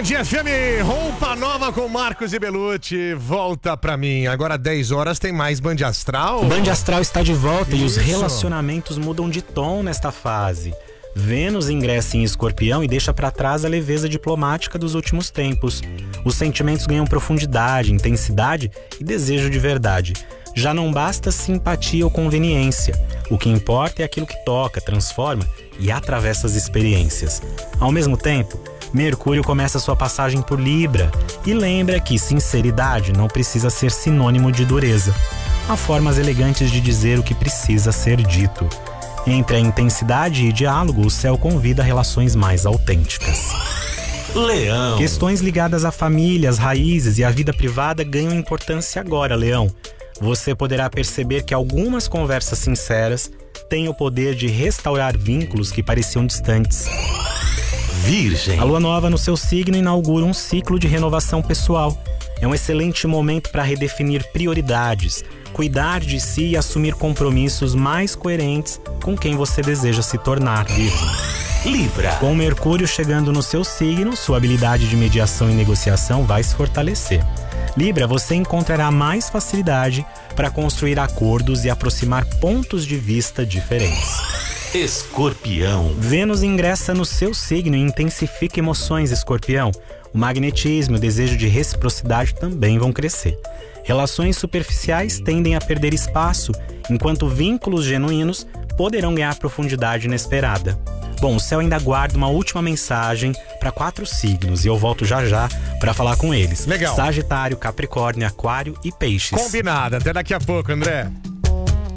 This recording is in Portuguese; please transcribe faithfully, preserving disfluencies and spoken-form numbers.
Band F M, roupa nova com Marcos e Belucci, volta pra mim. Agora dez horas tem mais Band Astral. Band Astral está de volta. Isso. E os relacionamentos mudam de tom nesta fase. Vênus ingressa em Escorpião e deixa pra trás a leveza diplomática dos últimos tempos. Os sentimentos ganham profundidade, intensidade e desejo de verdade. Já não basta simpatia ou conveniência. O que importa é aquilo que toca, transforma e atravessa as experiências. Ao mesmo tempo, Mercúrio começa sua passagem por Libra e lembra que sinceridade não precisa ser sinônimo de dureza. Há formas elegantes de dizer o que precisa ser dito. Entre a intensidade e diálogo, o céu convida a relações mais autênticas. Leão. Questões ligadas à família, às raízes e à vida privada ganham importância agora, Leão. Você poderá perceber que algumas conversas sinceras têm o poder de restaurar vínculos que pareciam distantes. Virgem. A lua nova no seu signo inaugura um ciclo de renovação pessoal. É um excelente momento para redefinir prioridades, cuidar de si e assumir compromissos mais coerentes com quem você deseja se tornar, Virgem. Libra. Com Mercúrio chegando no seu signo, sua habilidade de mediação e negociação vai se fortalecer. Libra, você encontrará mais facilidade para construir acordos e aproximar pontos de vista diferentes. Escorpião. Vênus ingressa no seu signo e intensifica emoções, Escorpião. O magnetismo e o desejo de reciprocidade também vão crescer. Relações superficiais tendem a perder espaço, enquanto vínculos genuínos poderão ganhar profundidade inesperada. Bom, o céu ainda guarda uma última mensagem para quatro signos e eu volto já já para falar com eles. Legal. Sagitário, Capricórnio, Aquário e Peixes. Combinado. Até daqui a pouco, André.